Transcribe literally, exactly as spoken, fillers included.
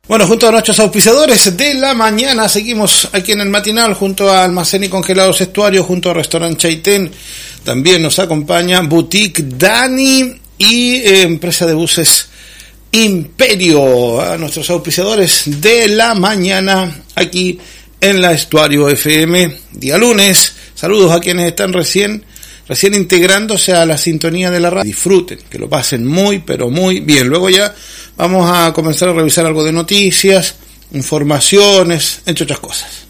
Bueno, junto a nuestros auspiciadores de la mañana, seguimos aquí en el matinal, junto a Almacén y Congelados Estuario, junto a Restaurante Chaitén. También nos acompaña Boutique Dani y eh, Empresa de Buses Imperio, a nuestros auspiciadores de la mañana, aquí en la Estuario F M, día lunes. Saludos a quienes están recién, recién integrándose a la sintonía de la radio. Disfruten, que lo pasen muy, pero muy bien. Luego ya vamos a comenzar a revisar algo de noticias, informaciones, entre otras cosas.